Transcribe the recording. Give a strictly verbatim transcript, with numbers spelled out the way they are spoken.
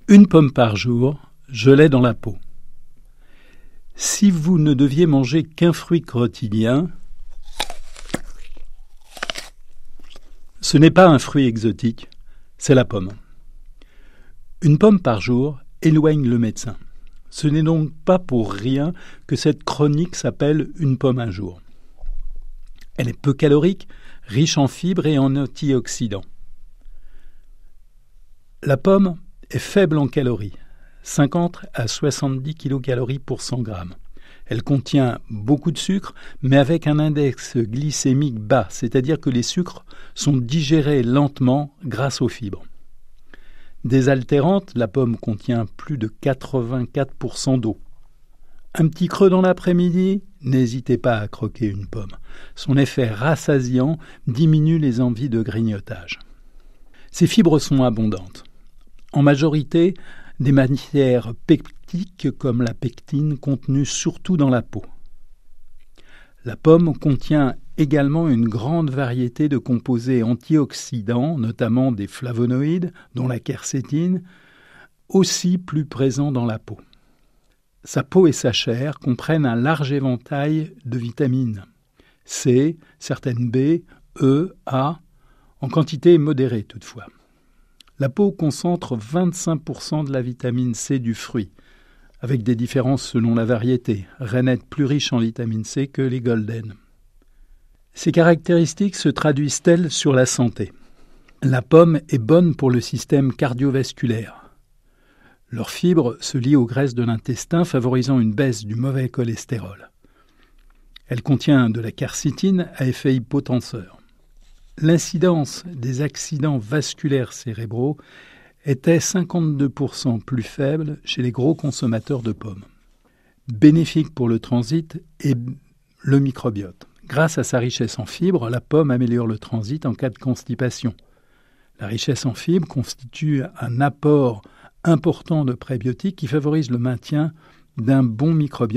Une pomme par jour, je l'ai dans la peau. Si vous ne deviez manger qu'un fruit quotidien, ce n'est pas un fruit exotique, c'est la pomme. Une pomme par jour éloigne le médecin. Ce n'est donc pas pour rien que cette chronique s'appelle « Une pomme un jour ». Elle est peu calorique, riche en fibres et en antioxydants. La pomme est faible en calories, cinquante à soixante-dix kilocalories pour cent grammes. Elle contient beaucoup de sucre, mais avec un index glycémique bas, c'est-à-dire que les sucres sont digérés lentement grâce aux fibres. Désaltérante, la pomme contient plus de quatre-vingt-quatre pour cent d'eau. Un petit creux dans l'après-midi, n'hésitez pas à croquer une pomme. Son effet rassasiant diminue les envies de grignotage. Ces fibres sont abondantes. En majorité, des matières peptiques comme la pectine contenues surtout dans la peau. La pomme contient également une grande variété de composés antioxydants, notamment des flavonoïdes, dont la quercétine, aussi plus présents dans la peau. Sa peau et sa chair comprennent un large éventail de vitamines C, certaines B, E, A, en quantité modérée toutefois. La peau concentre vingt-cinq pour cent de la vitamine C du fruit, avec des différences selon la variété, rainettes plus riches en vitamine C que les golden. Ces caractéristiques se traduisent-elles sur la santé? La pomme est bonne pour le système cardiovasculaire. Leurs fibres se lient aux graisses de l'intestin, favorisant une baisse du mauvais cholestérol. Elle contient de la quercétine à effet hypotenseur. L'incidence des accidents vasculaires cérébraux était cinquante-deux pour cent plus faible chez les gros consommateurs de pommes. Bénéfique pour le transit et le microbiote. Grâce à sa richesse en fibres, la pomme améliore le transit en cas de constipation. La richesse en fibres constitue un apport important de prébiotiques qui favorise le maintien d'un bon microbiote